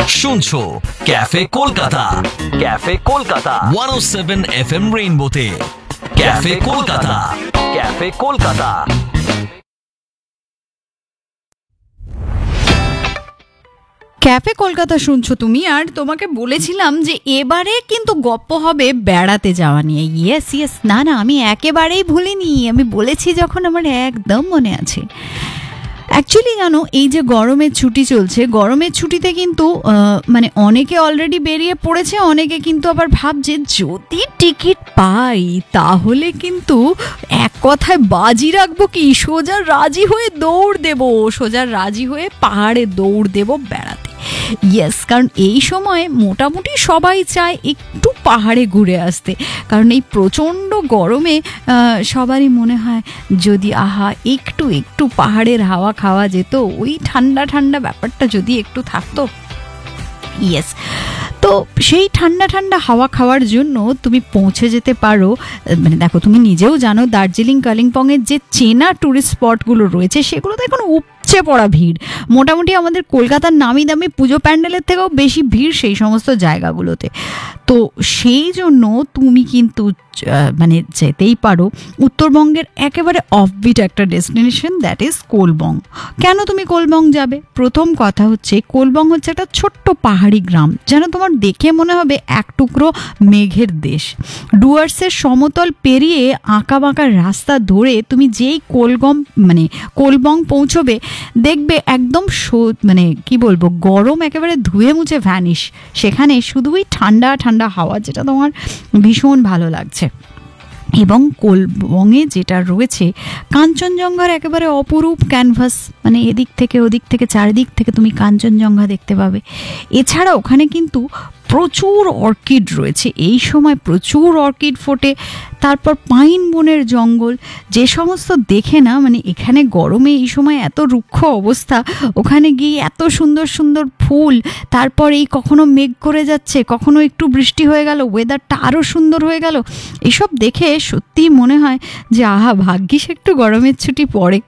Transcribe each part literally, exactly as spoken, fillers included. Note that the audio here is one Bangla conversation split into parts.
শুনছো cafe Kolkata, cafe Kolkata one ও seven F M রেইনবোতে। Cafe Kolkata, cafe Kolkata. Cafe Kolkata শুনছো তুমি, আর তোমাকে বলেছিলাম যে এবারে কিন্তু গপ্প হবে বেড়াতে যাওয়া নিয়ে। ইয়েস ইয়েস, না না আমি একেবারেই ভুলিনি, আমি বলেছি যখন আমার একদম মনে আছে। অ্যাকচুয়ালি জানো, এই যে গরমের ছুটি চলছে, গরমের ছুটিতে কিন্তু মানে অনেকে অলরেডি বেরিয়ে পড়েছে, অনেকে কিন্তু আবার ভাবছে যদি টিকিট পাই তাহলে কিন্তু এক কথায় বাজি রাখবো কি, সোজা রাজি হয়ে দৌড় দেবো, সোজা রাজি হয়ে পাহাড়ে দৌড় দেবো বেড়াতে। ইয়েস, কারণ এই সময় মোটামুটি সবাই চায় একটু পাহাড়ে ঘুরে আসতে, কারণ এই প্রচণ্ড গরমে সবারই মনে হয় যদি আহা একটু একটু পাহাড়ের হাওয়া খাওয়া যেত, ওই ঠান্ডা ঠান্ডা ব্যাপারটা যদি একটু থাকতো। ইয়েস, তো সেই ঠান্ডা ঠান্ডা হাওয়া খাওয়ার জন্য তুমি পৌঁছে যেতে পারো, মানে দেখো তুমি নিজেও জানো দার্জিলিং কালিম্পংয়ের যে চেনা ট্যুরিস্ট স্পটগুলো রয়েছে সেগুলোতে এখন উপচে পড়া ভিড়। মোটামুটি আমাদের কলকাতার নামি দামি পুজো প্যান্ডেলের থেকেও বেশি ভিড় সেই সমস্ত জায়গাগুলোতে। তো সেই জন্য তুমি কিন্তু মানে যেতেই পারো উত্তরবঙ্গের একেবারে অফবিট একটা ডেস্টিনেশন, দ্যাট ইজ কোলবং। কেন তুমি কোলবং যাবে? প্রথম কথা হচ্ছে কোলবং হচ্ছে একটা ছোট্ট পাহাড়ি গ্রাম, যেন তোমার দেখে মনে হবে এক টুকরো মেঘের দেশ। ডুয়ার্সের সমতল পেরিয়ে আঁকা বাঁকা রাস্তা ধরে তুমি যেই কোলগম মানে কোলবং পৌঁছবে, দেখবে একদম মানে কি বলবো, গরম একেবারে ধুয়ে মুছে ভ্যানিশ। সেখানে শুধুই ঠান্ডা ঠান্ডা হাওয়া, যেটা তোমার ভীষণ ভালো লাগছে। এবং কোলবংয়ে যেটা রয়েছে কাঞ্চনজঙ্ঘার একেবারে অপরূপ ক্যানভাস, মানে এদিক থেকে ওদিক থেকে চারিদিক থেকে তুমি কাঞ্চনজঙ্ঘা দেখতে পাবে। এছাড়া ওখানে কিন্তু প্রচুর অর্কিড রয়েছে, এই সময় প্রচুর অর্কিড ফোটে। তারপর পাইন বনের জঙ্গল, যে সমস্ত দেখে না মানে এখানে গরমে এই সময় এত রুক্ষ অবস্থা, ওখানে গিয়ে এত সুন্দর সুন্দর ফুল, তারপর এই কখনো মেঘ করে যাচ্ছে, কখনো একটু বৃষ্টি হয়ে গেল, ওয়েদারটা আরও সুন্দর হয়ে গেল। এসব দেখে সত্যিই মনে হয় যে আহা ভাগ্যিস একটু গরমের ছুটি পড়ে।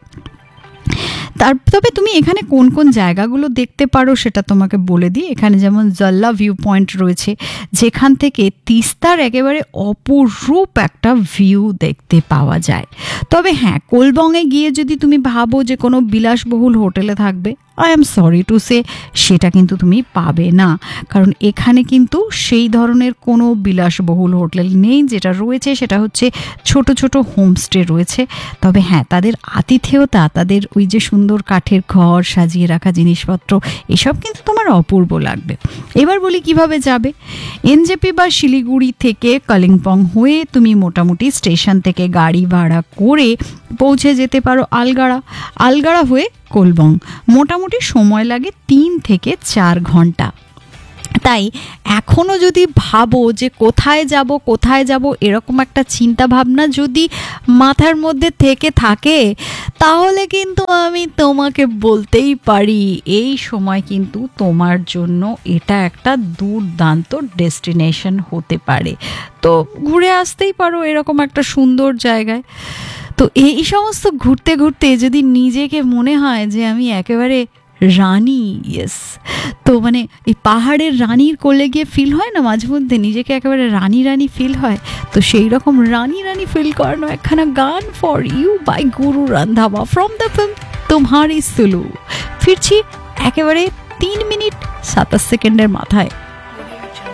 তার তবে তুমি এখানে কোন কোন জায়গাগুলো দেখতে পারো সেটা তোমাকে বলে দিই। এখানে যেমন জল্লা ভিউ পয়েন্ট রয়েছে, যেখান থেকে তিস্তার একেবারে অপরূপ একটা ভিউ দেখতে পাওয়া যায়। তবে হ্যাঁ, কোলবংয়ে গিয়ে যদি তুমি ভাবো যে কোনো বিলাসবহুল হোটেলে থাকবে, I am sorry to say সেটা কিন্তু তুমি পাবে না, কারণ এখানে কিন্তু সেই ধরনের কোনো বিলাসবহুল হোটেল নেই। যেটা রয়েছে সেটা হচ্ছে ছোট ছোট হোমস্টে রয়েছে। তবে হ্যাঁ, তাদের আতিথেয়তা, তাদের ওই যে সুন্দর কাঠের ঘর, সাজিয়ে রাখা জিনিসপত্র, এসব কিন্তু তোমার অপূর্ব লাগবে। এবার বলি কিভাবে যাবে। এনজেপি বা শিলিগুড়ি থেকে কালিম্পং হয়ে তুমি মোটামুটি স্টেশন থেকে গাড়ি ভাড়া করে পৌঁছে যেতে পারো আলগাড়া। আলগাড়া হয়ে কোলবং মোটামুটি সময় লাগে তিন থেকে চার ঘন্টা। তাই এখনও যদি ভাবো যে কোথায় যাব কোথায় যাব এরকম একটা চিন্তা ভাবনা যদি মাথার মধ্যে থেকে থাকে, তাহলে কিন্তু আমি তোমাকে বলতেই পারি এই সময় কিন্তু তোমার জন্য এটা একটা দুর্দান্ত ডেস্টিনেশন হতে পারে। তো ঘুরে আসতেই পারো এরকম একটা সুন্দর জায়গায়। তো এই সমস্ত ঘুরতে ঘুরতে যদি নিজেকে মনে হয় যে আমি একেবারে রানী, ইয়েস, তো মানে এই পাহাড়ের রানীর কোলে গিয়ে ফিল হয় না মাঝে মধ্যে, নিজেকে একেবারে রানী রানী ফিল হয়, তো সেই রকম রানী রানী ফিল করানো একখানা গান for you by Guru রন্ধাওয়া from the film তোমারি সুলু। ফিরছি একেবারে তিন মিনিট সাতাশ সেকেন্ডের মাথায়।